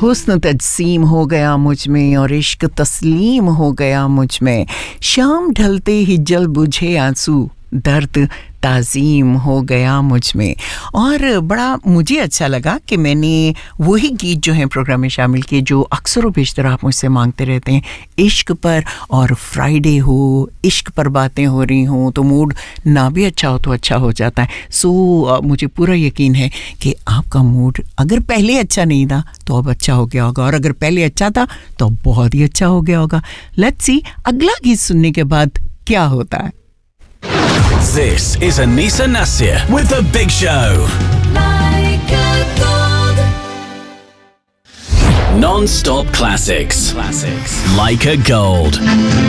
हुस्न तजसीम हो गया मुझ में और इश्क तस्लीम हो गया मुझ में, शाम ढलते ही जल बुझे आंसू, दर्द ताज़ीम हो गया मुझ में। और बड़ा मुझे अच्छा लगा कि मैंने वही गीत जो हैं प्रोग्राम में शामिल किए जो अक्सर व बेशतर आप मुझसे मांगते रहते हैं, इश्क पर। और फ्राइडे हो, इश्क पर बातें हो रही हों तो मूड ना भी अच्छा हो तो अच्छा हो जाता है। सो मुझे पूरा यकीन है कि आपका मूड अगर पहले अच्छा नहीं था तो अब अच्छा हो गया होगा, और अगर पहले अच्छा था तो अब बहुत ही अच्छा हो गया होगा। लेट्स सी अगला गीत सुनने के बाद क्या होता है। This is Anisa Nasir with The Big Show. Like a gold. Non-stop classics. Like a gold.